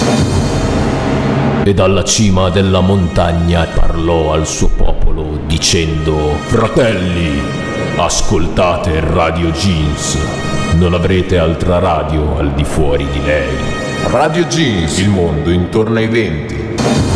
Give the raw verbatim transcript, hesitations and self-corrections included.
E dalla cima della montagna parlò al suo popolo dicendo: fratelli, ascoltate Radio Jeans, non avrete altra radio al di fuori di lei. Radio Jeans, il mondo intorno ai venti.